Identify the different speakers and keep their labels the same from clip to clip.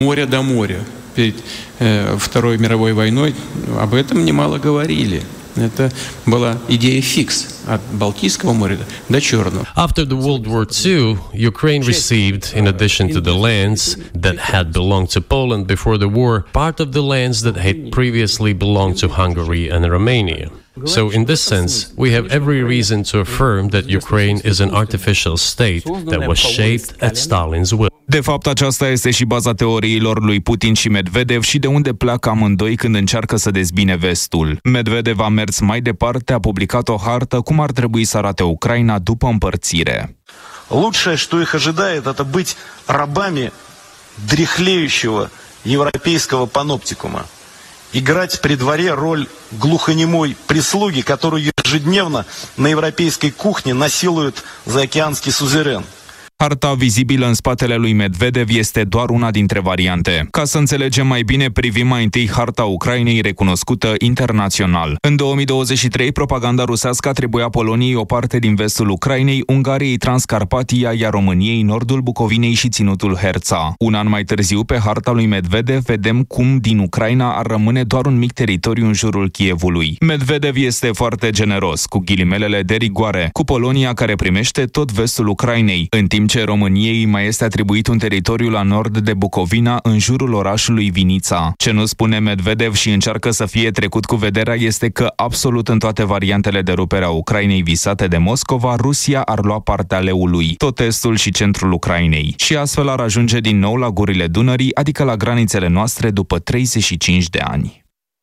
Speaker 1: Моря до моря. Перед Второй мировой войной об этом немало говорили. Это была идея фикс от Балтийского моря до Черного.
Speaker 2: After the World War II, Ukraine received, in addition to the lands that had belonged to Poland before the war, part of the lands that had previously belonged to Hungary and Romania. So in this sense, we have every reason to affirm that Ukraine is an artificial state that was shaped at Stalin's will.
Speaker 3: De fapt, aceasta este și baza teoriilor lui Putin și Medvedev și de unde pleacă amândoi când încearcă să dezbine vestul. Medvedev a mers mai departe, a publicat o hartă cum ar trebui să arate Ucraina după împărțire.
Speaker 4: Лучшее, что их ожидает, это быть рабами дряхлеющего европейского паноптикума. Играть при дворе роль глухонемой прислуги, которую ежедневно на европейской кухне насилует заокеанский сузерен.
Speaker 3: Harta vizibilă în spatele lui Medvedev este doar una dintre variante. Ca să înțelegem mai bine, privim mai întâi harta Ucrainei recunoscută internațional. În 2023, propaganda rusească atribuia Poloniei o parte din vestul Ucrainei, Ungariei Transcarpatia, iar României nordul Bucovinei și ținutul Herța. Un an mai târziu, pe harta lui Medvedev, vedem cum din Ucraina ar rămâne doar un mic teritoriu în jurul Kievului. Medvedev este foarte generos, cu ghilimelele de rigoare, cu Polonia care primește tot vestul Ucrainei, în timp ce României mai este atribuit un teritoriu la nord de Bucovina, în jurul orașului Vinița. Ce nu spune Medvedev și încearcă să fie trecut cu vederea este că absolut în toate variantele de rupere a Ucrainei visate de Moscova, Rusia ar lua partea leului, tot estul și centrul Ucrainei, și astfel ar ajunge din nou la gurile Dunării, adică la granițele noastre după 35 de ani.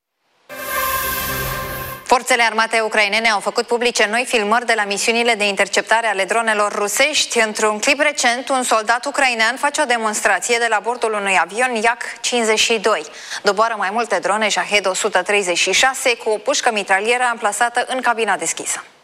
Speaker 5: Forțele armate ucrainene au făcut publice noi filmări de la misiunile de interceptare ale dronelor rusești. Într-un clip recent, un soldat ucrainean face o demonstrație de la bordul unui avion Yak-52. Doboară mai multe drone Shahed 136 cu o pușcă mitralieră amplasată în cabina deschisă.